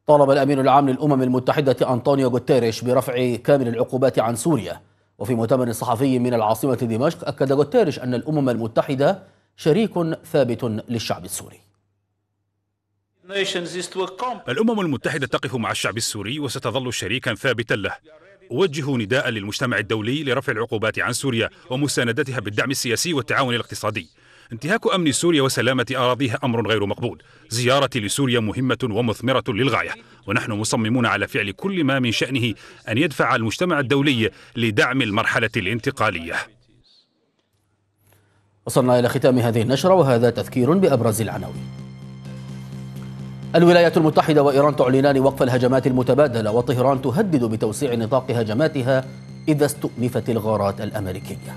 طالب الأمين العام للأمم المتحدة أنطونيو غوتيريش برفع كامل العقوبات عن سوريا. وفي مؤتمر صحفي من العاصمة دمشق أكد غوتيريش أن الأمم المتحدة شريك ثابت للشعب السوري. الأمم المتحدة تقف مع الشعب السوري وستظل شريكا ثابتا له. أوجه نداء للمجتمع الدولي لرفع العقوبات عن سوريا ومساندتها بالدعم السياسي والتعاون الاقتصادي. انتهاك أمن سوريا وسلامة أراضيها أمر غير مقبول. زيارتي لسوريا مهمة ومثمرة للغاية، ونحن مصممون على فعل كل ما من شأنه أن يدفع المجتمع الدولي لدعم المرحلة الانتقالية. وصلنا إلى ختام هذه النشرة، وهذا تذكير بأبرز العناوين. الولايات المتحدة وإيران تعلنان وقف الهجمات المتبادلة، وطهران تهدد بتوسيع نطاق هجماتها إذا استؤنفت الغارات الأمريكية.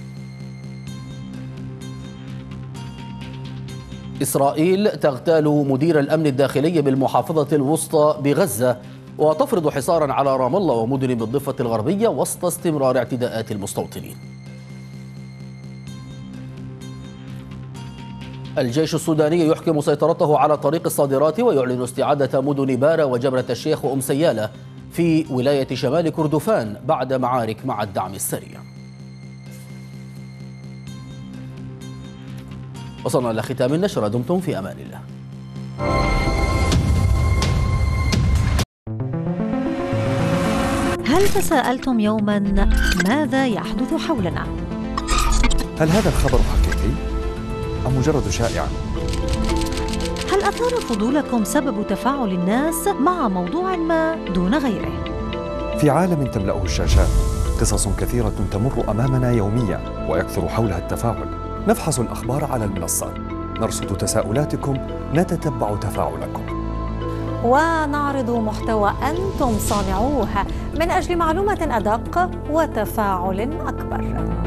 إسرائيل تغتال مدير الأمن الداخلي بالمحافظة الوسطى بغزة، وتفرض حصارا على رام الله ومدن بالضفة الغربية وسط استمرار اعتداءات المستوطنين. الجيش السوداني يحكم سيطرته على طريق الصادرات، ويعلن استعادة مدن بارا وجبرة الشيخ وأم سيالة في ولاية شمال كردفان بعد معارك مع الدعم السريع. وصلنا إلى ختام النشرة، دمتم في أمان الله. هل تساءلتم يوما ماذا يحدث حولنا؟ هل هذا الخبر حقيقي أم مجرد شائعة؟ هل أثار فضولكم سبب تفاعل الناس مع موضوع ما دون غيره؟ في عالم تملأه الشاشات قصص كثيرة تمر أمامنا يوميا ويكثر حولها التفاعل. نفحص الأخبار على المنصات، نرصد تساؤلاتكم، نتتبع تفاعلكم، ونعرض محتوى أنتم صانعوه من أجل معلومة أدق وتفاعل أكبر.